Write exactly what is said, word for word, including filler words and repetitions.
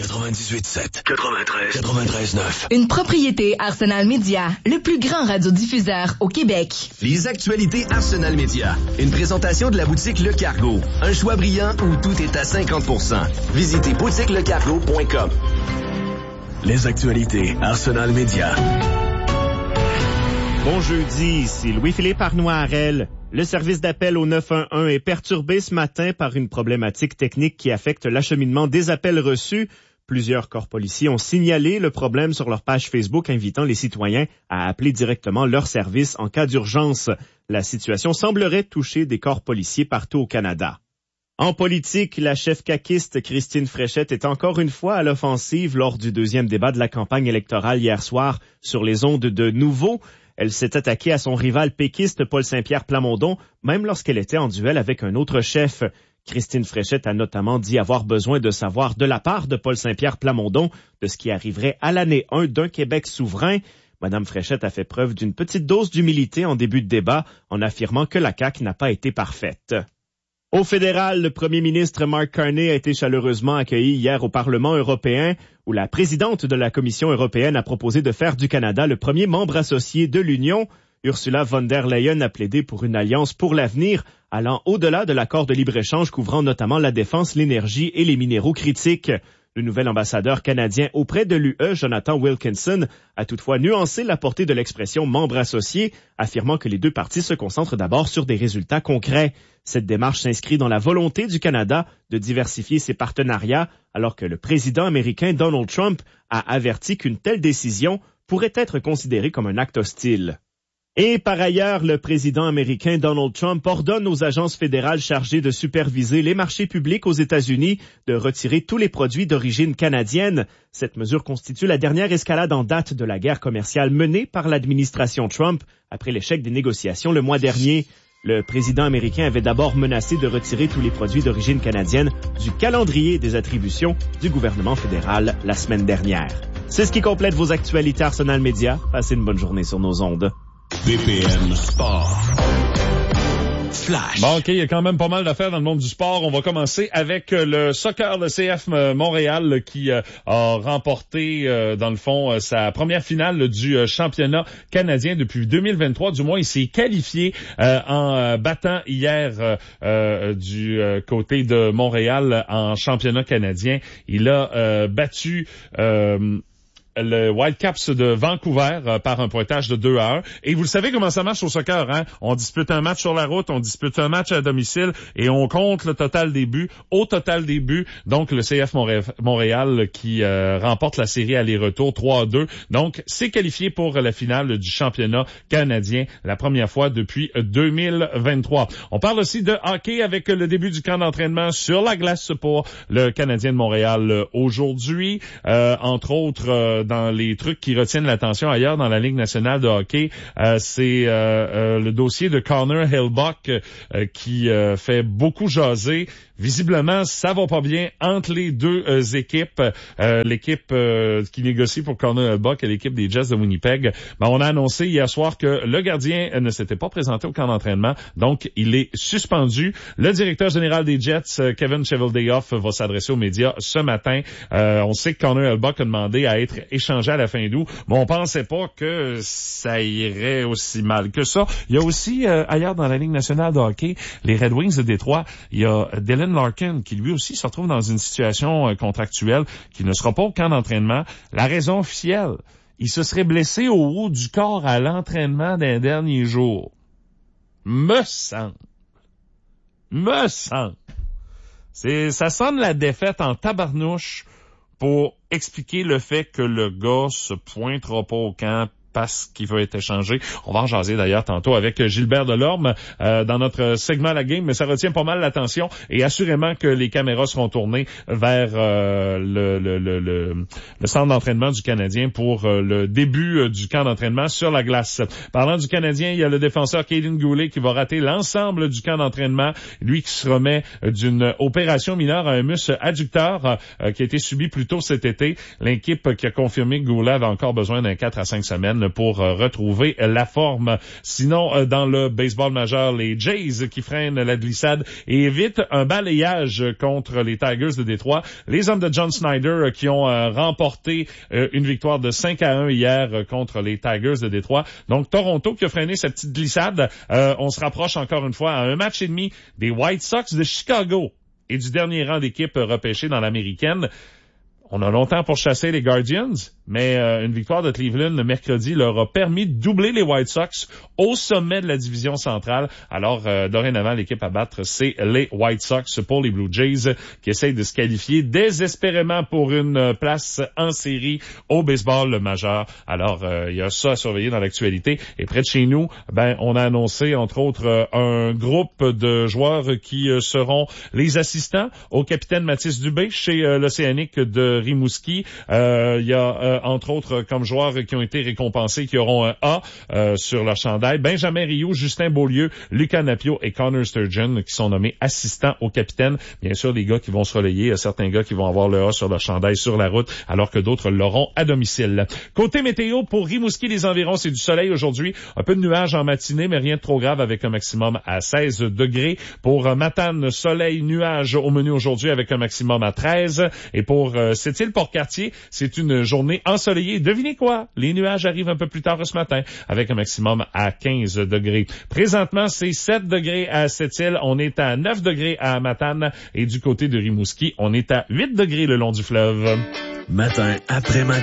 quatre-vingt-dix-huit sept, quatre-vingt-treize, quatre-vingt-treize neuf. Une propriété Arsenal Média, le plus grand radiodiffuseur au Québec. Les actualités Arsenal Média. Une présentation de la boutique Le Cargo. Un choix brillant où tout est à cinquante pour cent. Visitez boutique le cargo point com. Les actualités Arsenal Média. Bon jeudi, ici Louis-Philippe Arnois-Harel. Le service d'appel au neuf un un est perturbé ce matin par une problématique technique qui affecte l'acheminement des appels reçus. Plusieurs corps policiers ont signalé le problème sur leur page Facebook, invitant les citoyens à appeler directement leur service en cas d'urgence. La situation semblerait toucher des corps policiers partout au Canada. En politique, la chef caquiste Christine Fréchette est encore une fois à l'offensive lors du deuxième débat de la campagne électorale hier soir sur les ondes de Nouveau. Elle s'est attaquée à son rival péquiste Paul Saint-Pierre Plamondon, même lorsqu'elle était en duel avec un autre chef. Christine Fréchette a notamment dit avoir besoin de savoir de la part de Paul Saint-Pierre Plamondon de ce qui arriverait à l'année un d'un Québec souverain. Madame Fréchette a fait preuve d'une petite dose d'humilité en début de débat en affirmant que la C A Q n'a pas été parfaite. Au fédéral, le premier ministre Mark Carney a été chaleureusement accueilli hier au Parlement européen, où la présidente de la Commission européenne a proposé de faire du Canada le premier membre associé de l'Union. Ursula von der Leyen a plaidé pour une alliance pour l'avenir, allant au-delà de l'accord de libre-échange couvrant notamment la défense, l'énergie et les minéraux critiques. Le nouvel ambassadeur canadien auprès de l'U E, Jonathan Wilkinson, a toutefois nuancé la portée de l'expression membre associé, affirmant que les deux parties se concentrent d'abord sur des résultats concrets. Cette démarche s'inscrit dans la volonté du Canada de diversifier ses partenariats, alors que le président américain Donald Trump a averti qu'une telle décision pourrait être considérée comme un acte hostile. Et par ailleurs, le président américain Donald Trump ordonne aux agences fédérales chargées de superviser les marchés publics aux États-Unis de retirer tous les produits d'origine canadienne. Cette mesure constitue la dernière escalade en date de la guerre commerciale menée par l'administration Trump après l'échec des négociations le mois dernier. Le président américain avait d'abord menacé de retirer tous les produits d'origine canadienne du calendrier des attributions du gouvernement fédéral la semaine dernière. C'est ce qui complète vos actualités Arsenal Média. Passez une bonne journée sur nos ondes. B P M Sport. Flash. Bon, OK, il y a quand même pas mal d'affaires dans le monde du sport. On va commencer avec le soccer, le C F Montréal qui euh, a remporté, euh, dans le fond, euh, sa première finale du euh, championnat canadien depuis deux mille vingt-trois. Du moins, il s'est qualifié euh, en euh, battant hier euh, euh, du euh, côté de Montréal en championnat canadien. Il a euh, battu... Euh, le Whitecaps de Vancouver euh, par un pointage de deux à un. Et vous le savez comment ça marche au soccer, hein? On dispute un match sur la route, on dispute un match à domicile et on compte le total des buts. Au total des buts, donc le C F Montréal qui euh, remporte la série aller-retour trois à deux. Donc, c'est qualifié pour la finale du championnat canadien, la première fois depuis deux mille vingt-trois. On parle aussi de hockey avec le début du camp d'entraînement sur la glace pour le Canadien de Montréal aujourd'hui. Euh, entre autres, euh, dans les trucs qui retiennent l'attention ailleurs dans la Ligue nationale de hockey, euh, c'est euh, euh, le dossier de Connor Hellebuyck euh, qui euh, fait beaucoup jaser. Visiblement, ça va pas bien entre les deux euh, équipes. Euh, l'équipe euh, qui négocie pour Connor Hellebuyck et l'équipe des Jets de Winnipeg. Ben, on a annoncé hier soir que le gardien ne s'était pas présenté au camp d'entraînement, donc il est suspendu. Le directeur général des Jets, Kevin Cheveldayoff, va s'adresser aux médias ce matin. Euh, on sait que Connor Hellebuyck a demandé à être échangé à la fin d'août, mais on pensait pas que ça irait aussi mal que ça. Il y a aussi, euh, ailleurs dans la Ligue nationale de hockey, les Red Wings de Détroit, il y a Dylan Larkin qui lui aussi se retrouve dans une situation euh, contractuelle qui ne sera pas au camp d'entraînement. La raison officielle, il se serait blessé au haut du corps à l'entraînement d'un dernier jour. Me semble. Me semble. C'est, ça sonne la défaite en tabarnouche pour expliquer le fait que le gars se pointera pas au camp parce qu'il veut être échangé. On va en jaser d'ailleurs tantôt avec Gilbert Delorme euh, dans notre segment La Game, mais ça retient pas mal l'attention et assurément que les caméras seront tournées vers euh, le, le, le, le, le centre d'entraînement du Canadien pour euh, le début euh, du camp d'entraînement sur la glace. Parlant du Canadien, il y a le défenseur Caden Goulet qui va rater l'ensemble du camp d'entraînement, lui qui se remet d'une opération mineure à un muscle adducteur euh, qui a été subi plus tôt cet été. L'équipe qui a confirmé que Goulet avait encore besoin d'un quatre à cinq semaines semaine pour euh, retrouver la forme. Sinon, euh, dans le baseball majeur, les Jays qui freinent la glissade et évitent un balayage contre les Tigers de Détroit. Les hommes de John Snyder euh, qui ont euh, remporté euh, une victoire de cinq à un hier euh, contre les Tigers de Détroit. Donc, Toronto qui a freiné sa petite glissade. Euh, on se rapproche encore une fois à un match et demi des White Sox de Chicago et du dernier rang d'équipe repêchée dans l'américaine. On a longtemps pourchassé les Guardians, mais euh, une victoire de Cleveland le mercredi leur a permis de doubler les White Sox au sommet de la division centrale. Alors, euh, dorénavant, l'équipe à battre, c'est les White Sox pour les Blue Jays qui essayent de se qualifier désespérément pour une place en série au baseball majeur. Alors, euh, il y a ça à surveiller dans l'actualité. Et près de chez nous, ben, on a annoncé, entre autres, euh, un groupe de joueurs qui euh, seront les assistants au capitaine Mathis Dubé chez euh, l'Océanique de Rimouski. Euh, il y a, euh, entre autres, comme joueurs qui ont été récompensés, qui auront un A euh, sur leur chandail. Benjamin Rioux, Justin Beaulieu, Lucas Napio et Connor Sturgeon, qui sont nommés assistants au capitaine. Bien sûr, les gars qui vont se relayer, il y a certains gars qui vont avoir le A sur leur chandail sur la route, alors que d'autres l'auront à domicile. Côté météo, pour Rimouski, les environs, c'est du soleil aujourd'hui. Un peu de nuages en matinée, mais rien de trop grave avec un maximum à seize degrés. Pour Matane, soleil, nuages au menu aujourd'hui avec un maximum à treize. Et pour euh, Sept-Îles-Port-Cartier, c'est une journée ensoleillée. Devinez quoi? Les nuages arrivent un peu plus tard ce matin avec un maximum à quinze degrés. Présentement, c'est sept degrés à Sept-Îles. On est à neuf degrés à Matane. Et du côté de Rimouski, on est à huit degrés le long du fleuve. Matin après matin.